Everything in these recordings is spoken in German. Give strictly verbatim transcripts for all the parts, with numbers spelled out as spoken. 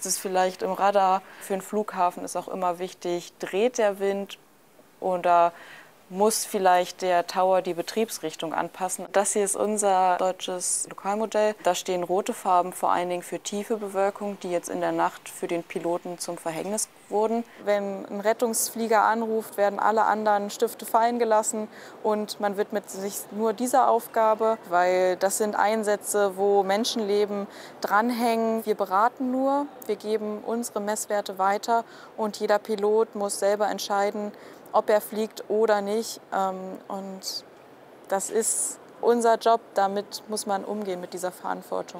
ist es vielleicht im Radar. Für einen Flughafen ist auch immer wichtig, dreht der Wind oder muss vielleicht der Tower die Betriebsrichtung anpassen. Das hier ist unser deutsches Lokalmodell. Da stehen rote Farben vor allen Dingen für tiefe Bewölkung, die jetzt in der Nacht für den Piloten zum Verhängnis wurden. Wenn ein Rettungsflieger anruft, werden alle anderen Stifte fallen gelassen und man widmet sich nur dieser Aufgabe, weil das sind Einsätze, wo Menschenleben dranhängen. Wir beraten nur, wir geben unsere Messwerte weiter und jeder Pilot muss selber entscheiden, ob er fliegt oder nicht. Und das ist unser Job, damit muss man umgehen mit dieser Verantwortung.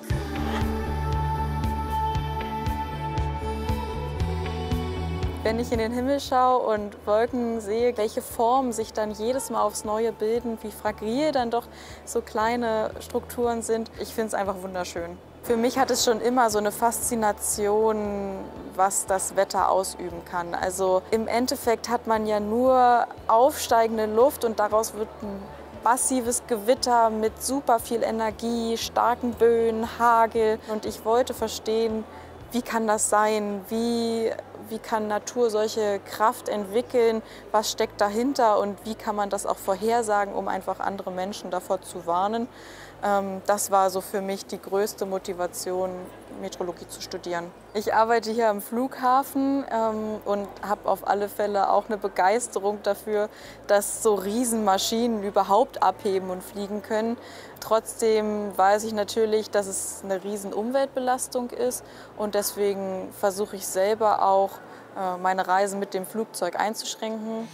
Wenn ich in den Himmel schaue und Wolken sehe, welche Formen sich dann jedes Mal aufs Neue bilden, wie fragil dann doch so kleine Strukturen sind, ich finde es einfach wunderschön. Für mich hat es schon immer so eine Faszination, was das Wetter ausüben kann. Also im Endeffekt hat man ja nur aufsteigende Luft und daraus wird ein massives Gewitter mit super viel Energie, starken Böen, Hagel. Und ich wollte verstehen, wie kann das sein? Wie, wie kann Natur solche Kraft entwickeln? Was steckt dahinter und wie kann man das auch vorhersagen, um einfach andere Menschen davor zu warnen? Das war so für mich die größte Motivation, Meteorologie zu studieren. Ich arbeite hier am Flughafen ähm, und habe auf alle Fälle auch eine Begeisterung dafür, dass so Riesenmaschinen überhaupt abheben und fliegen können. Trotzdem weiß ich natürlich, dass es eine riesen Umweltbelastung ist und deswegen versuche ich selber auch, äh, meine Reisen mit dem Flugzeug einzuschränken.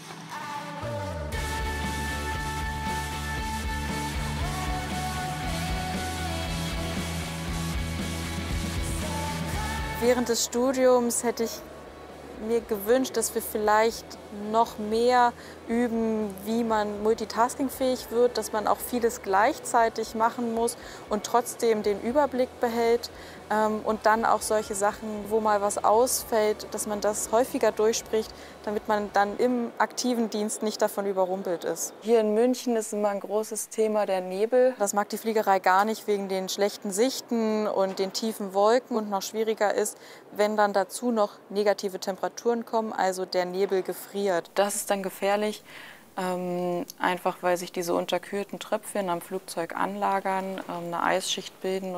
Während des Studiums hätte ich mir gewünscht, dass wir vielleicht noch mehr üben, wie man multitaskingfähig wird, dass man auch vieles gleichzeitig machen muss und trotzdem den Überblick behält. Und dann auch solche Sachen, wo mal was ausfällt, dass man das häufiger durchspricht, damit man dann im aktiven Dienst nicht davon überrumpelt ist. Hier in München ist immer ein großes Thema der Nebel. Das mag die Fliegerei gar nicht wegen den schlechten Sichten und den tiefen Wolken. Und noch schwieriger ist, wenn dann dazu noch negative Temperaturen kommen, also der Nebel gefriert. Das ist dann gefährlich, ähm, einfach weil sich diese unterkühlten Tröpfchen am Flugzeug anlagern, ähm, eine Eisschicht bilden.